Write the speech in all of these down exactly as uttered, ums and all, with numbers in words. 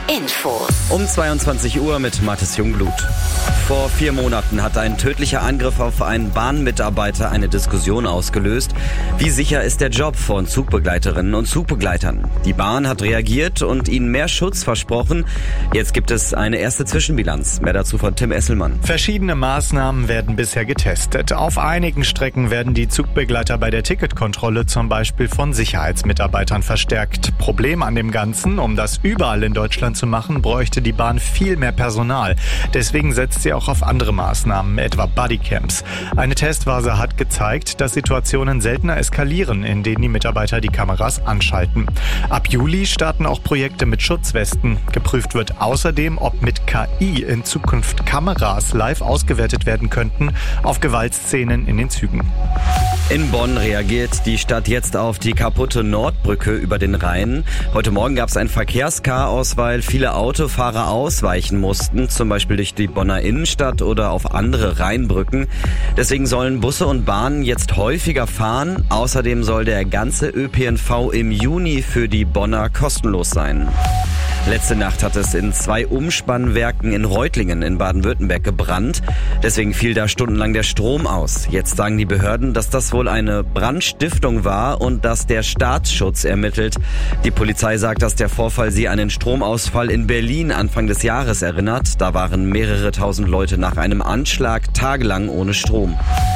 Infos. Um zweiundzwanzig Uhr mit Mathis Jungblut. Vor vier Monaten hat ein tödlicher Angriff auf einen Bahnmitarbeiter eine Diskussion ausgelöst. Wie sicher ist der Job von Zugbegleiterinnen und Zugbegleitern? Die Bahn hat reagiert und ihnen mehr Schutz versprochen. Jetzt gibt es eine erste Zwischenbilanz. Mehr dazu von Tim Esselmann. Verschiedene Maßnahmen werden bisher getestet. Auf einigen Strecken werden die Zugbegleiter bei der Ticketkontrolle zum Beispiel von Sicherheitsmitarbeitern verstärkt. Problem an dem Ganzen: Um das überall in Deutschland zu machen, bräuchte die Bahn viel mehr Personal. Deswegen setzt sie auch auf andere Maßnahmen, etwa Bodycams. Eine Testphase hat gezeigt, dass Situationen seltener eskalieren, in denen die Mitarbeiter die Kameras anschalten. Ab Juli starten auch Projekte mit Schutzwesten. Geprüft wird außerdem, ob mit K I in Zukunft Kameras live ausgewertet werden könnten auf Gewaltszenen in den Zügen. In Bonn reagiert die Stadt jetzt auf die kaputte Nordbrücke über den Rhein. Heute Morgen gab es ein Verkehrschaos, weil viele Autofahrer ausweichen mussten, zum Beispiel durch die Bonner Innenstadt oder auf andere Rheinbrücken. Deswegen sollen Busse und Bahnen jetzt häufiger fahren. Außerdem soll der ganze Ö P N V im Juni für die Bonner kostenlos sein. Letzte Nacht hat es in zwei Umspannwerken in Reutlingen in Baden-Württemberg gebrannt. Deswegen fiel da stundenlang der Strom aus. Jetzt sagen die Behörden, dass das wohl eine Brandstiftung war und dass der Staatsschutz ermittelt. Die Polizei sagt, dass der Vorfall sie an den Stromausfall in Berlin Anfang des Jahres erinnert. Da waren mehrere tausend Leute nach einem Anschlag tagelang ohne Strom.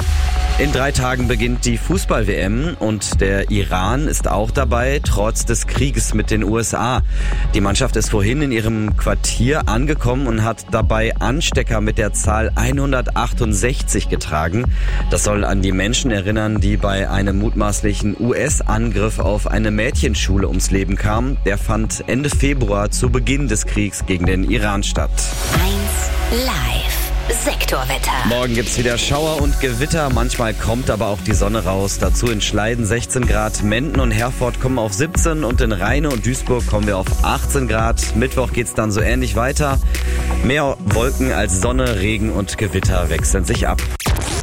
In drei Tagen beginnt die Fußball-W M und der Iran ist auch dabei, trotz des Krieges mit den U S A. Die Mannschaft ist vorhin in ihrem Quartier angekommen und hat dabei Anstecker mit der Zahl hundertachtundsechzig getragen. Das soll an die Menschen erinnern, die bei einem mutmaßlichen U S-Angriff auf eine Mädchenschule ums Leben kamen. Der fand Ende Februar zu Beginn des Kriegs gegen den Iran statt. eins Live. Sektorwetter. Morgen gibt's wieder Schauer und Gewitter. Manchmal kommt aber auch die Sonne raus. Dazu in Schleiden sechzehn Grad. Menden und Herford kommen auf siebzehn und in Rheine und Duisburg kommen wir auf achtzehn Grad. Mittwoch geht's dann so ähnlich weiter. Mehr Wolken als Sonne, Regen und Gewitter wechseln sich ab.